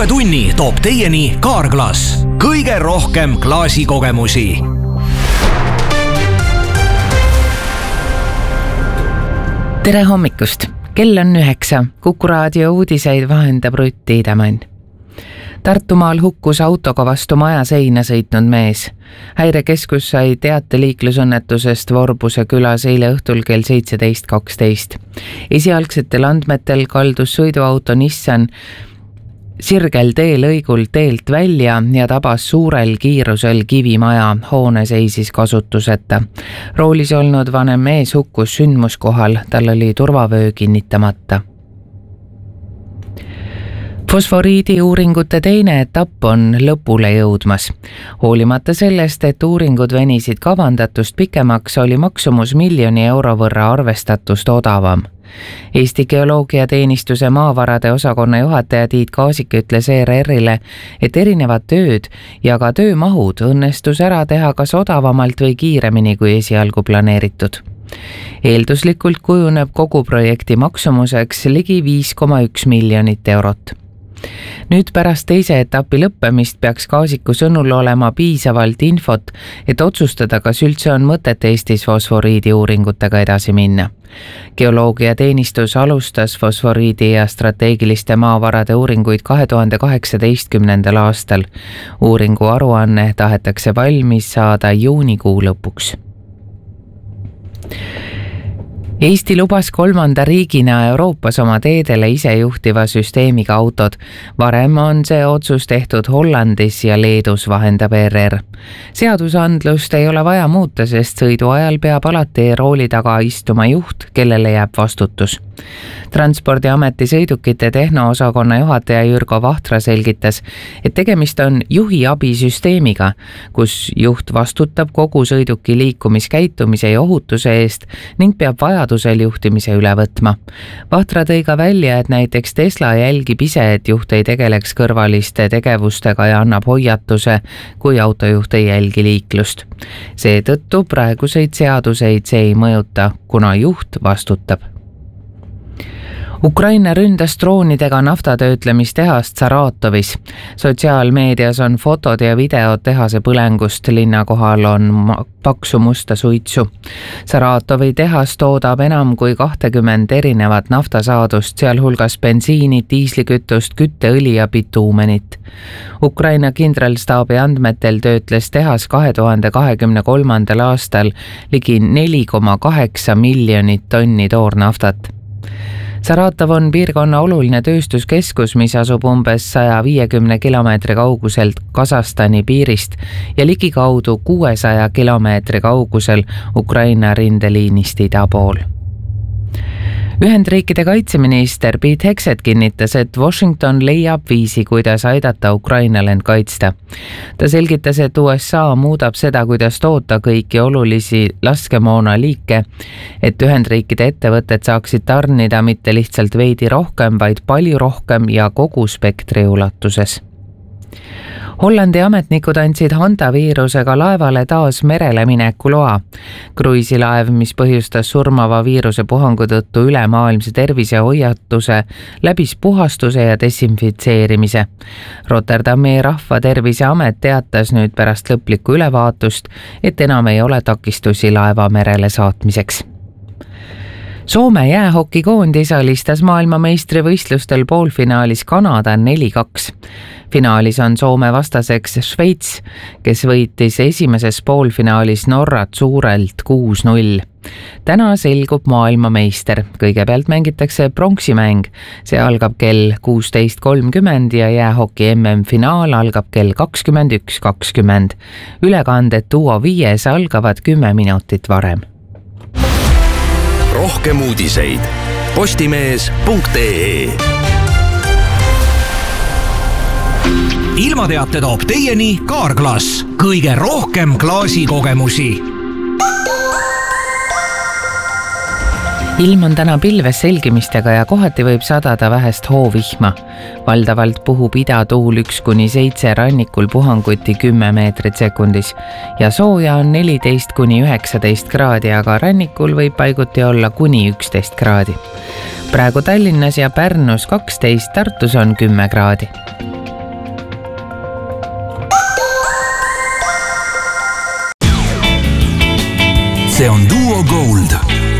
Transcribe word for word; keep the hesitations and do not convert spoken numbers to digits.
uue tunni toob teieni Carglass. Kõige rohkem klaasikogemusi. Tere hommikust! Kell on üheksa. Kuku raadio uudiseid vahendab Rutt Tiidemann. Tartumaal hukkus autoga vastu maja seina sõitnud mees. Häirekeskus sai teate liiklusõnnetusest Vorbuse külas eile õhtul kell seitseteist kaksteist. Esialgsetel andmetel kaldus sõiduauto Nissan sirgel teelõigul teelt välja ja tabas suurel kiirusel kivimaja. Hoone seisis kasutuseta. Roolis olnud vanem mees hukkus sündmuskohal, tal oli turvavöö kinnitamata. Fosforiidi uuringute teine etapp on lõpule jõudmas. Hoolimata sellest, et uuringud venisid kavandatust pikemaks, oli maksumus miljoni euro võrra arvestatust odavam. Eesti geoloogiateenistuse maavarade osakonna juhataja Tiit Kaasik ütles E R R-ile, et erinevad tööd ja ka töömahud õnnestus ära teha kas odavamalt või kiiremini kui esialgu planeeritud. Eelduslikult kujuneb kogu projekti maksumuseks ligi viis koma üks miljonit eurot. Nüüd pärast teise etapi lõppemist peaks Kaasiku sõnul olema piisavalt infot, et otsustada, kas üldse on mõtet Eestis fosforiidi uuringutega edasi minna. Geoloogiateenistus alustas fosforiidi ja strateegiliste maavarade uuringuid kahe tuhande kaheksateistkümnendal aastal. Uuringu aruanne tahetakse valmis saada juunikuu lõpuks. Eesti lubas kolmanda riigina Euroopas oma teedele isejuhtiva süsteemiga autod. Varem on see otsus tehtud Hollandis ja Leedus, vahendab E R R. Seadusandlust ei ole vaja muuta, sest sõidu ajal peab alati rooli taga istuma juht, kellele jääb vastutus. Transpordiameti sõidukite tehnoosakonna juhataja Jürgo Vahtra selgitas, et tegemist on juhi abisüsteemiga, kus juht vastutab kogu sõiduki liikumiskäitumise ja ohutuse eest ning peab vajadusel juhtimise üle võtma. Vahtra tõi ka välja, et näiteks Tesla jälgib ise, et juht ei tegeleks kõrvaliste tegevustega ja annab hoiatuse, kui autojuht ei jälgi liiklust. Seetõttu praeguseid seaduseid see ei mõjuta, kuna juht vastutab. Ukraina ründas droonidega naftatöötlemistehast Saratovis. Sotsiaalmeedias on fotod ja videod tehase põlengust, linna kohal on paksu musta suitsu. Saratovi tehas toodab enam kui kakskümmend erinevat naftasaadust, sealhulgas bensiinit, diislikütust, kütteõli ja bituumenit. Ukraina kindralstaabi andmetel töötles tehas kahe tuhande kahekümne kolmandal aastal ligi neli koma kaheksa miljonit tonni toornaftat. Saratov on piirkonna oluline tööstuskeskus, mis asub umbes saja viiekümne kilomeetri kauguselt Kasahstani piirist ja ligikaudu kuuesaja kilomeetri kaugusel Ukraina rindeliinist ida pool. Ühendriikide kaitseminister Pete Hegseth kinnitas, et Washington leiab viisi, kuidas aidata Ukrainal end kaitsta. Ta selgitas, et U S A muudab seda, kuidas toota kõiki olulisi laskemoona liike, et Ühendriikide ettevõtted saaksid tarnida mitte lihtsalt veidi rohkem, vaid palju rohkem ja kogu spektri ulatuses. Hollandi ametnikud andsid Hanta viirusega laevale taas merele mineku loa. Kruiisilaev, mis põhjustas surmava viiruse puhangu tõttu ülemaailmse tervisehoiatuse, läbis puhastuse ja desinfitseerimise. Rotterdami rahvaterviseamet teatas nüüd pärast lõplikku ülevaatust, et enam ei ole takistusi laeva merele saatmiseks. Soome jäähokikoondis alistas maailmameistrivõistlustel poolfinaalis Kanada neli kaks. Finaalis on Soome vastaseks Šveits, kes võitis esimeses poolfinaalis Norrat suurelt kuus null. Täna selgub maailmameister. Kõigepealt mängitakse pronksimäng. See algab kell kuusteist kolmkümmend ja jäähoki M M-finaal algab kell kakskümmend üks kakskümmend. Ülekanded Duo viies algavad kümme minutit varem. Rohkem uudiseid postimees punkt ee. Ilmateate toob teieni Carglass. Kõige rohkem klaasikogemusi. Ilm on täna pilves selgimistega ja kohati võib sadada vähest hoovihma. Valdavalt puhub idatuul üks kuni seitse, rannikul puhanguti kümme meetrit sekundis ja sooja on neliteist kuni üheksateist kraadi, aga rannikul võib paiguti olla kuni üksteist kraadi. Praegu Tallinnas ja Pärnus kaksteist, Tartus on kümme kraadi. see on Duo Gold.